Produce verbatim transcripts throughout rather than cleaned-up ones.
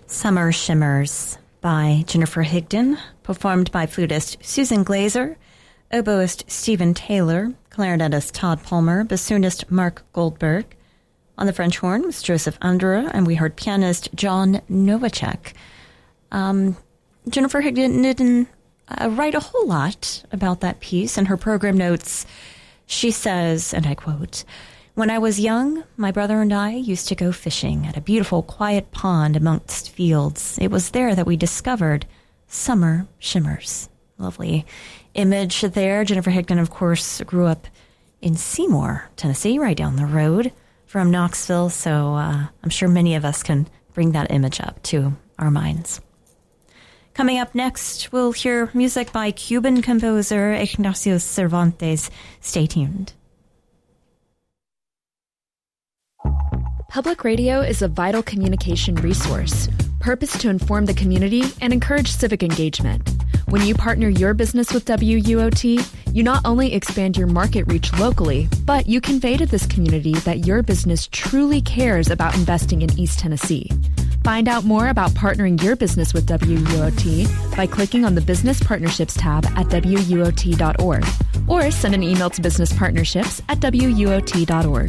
Summer Shimmers by Jennifer Higdon, performed by flutist Susan Glazer, oboist Stephen Taylor, clarinetist Todd Palmer, bassoonist Mark Goldberg. On the French horn was Joseph Undera, and we heard pianist John Novacek. Um, Jennifer Higdon didn't uh, write a whole lot about that piece. In her program notes, she says, and I quote, "When I was young, my brother and I used to go fishing at a beautiful, quiet pond amongst fields. It was there that we discovered Summer Shimmers." Lovely image there. Jennifer Higdon, of course, grew up in Seymour, Tennessee, right down the road from Knoxville. So uh, I'm sure many of us can bring that image up to our minds. Coming up next, we'll hear music by Cuban composer Ignacio Cervantes. Stay tuned. Public radio is a vital communication resource, purposed to inform the community and encourage civic engagement. When you partner your business with W U O T, you not only expand your market reach locally, but you convey to this community that your business truly cares about investing in East Tennessee. Find out more about partnering your business with W U O T by clicking on the Business Partnerships tab at W U O T dot org or send an email to business partnerships at W U O T dot org.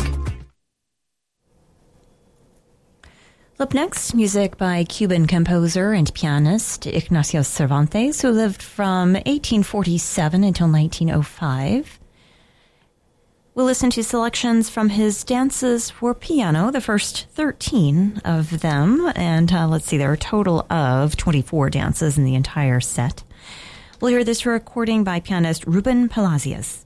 Up next, music by Cuban composer and pianist Ignacio Cervantes, who lived from eighteen forty-seven until nineteen oh five. We'll listen to selections from his dances for piano, the first thirteen of them, and uh, let's see, there are a total of twenty-four dances in the entire set. We'll hear this recording by pianist Ruben Palacios.